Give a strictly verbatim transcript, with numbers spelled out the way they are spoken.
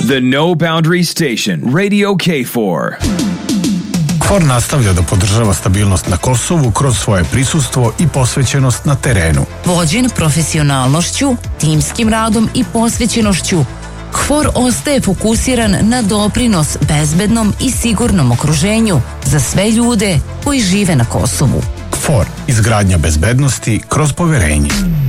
The No Boundary Station, Radio K four. KFOR nastavlja da podržava stabilnost na Kosovu kroz svoje prisustvo i posvećenost na terenu. Vođen profesionalnošću, timskim radom i posvećenošću, KFOR ostaje fokusiran na doprinos bezbednom i sigurnom okruženju za sve ljude koji žive na Kosovu. KFOR, izgradnja bezbednosti kroz poverenje.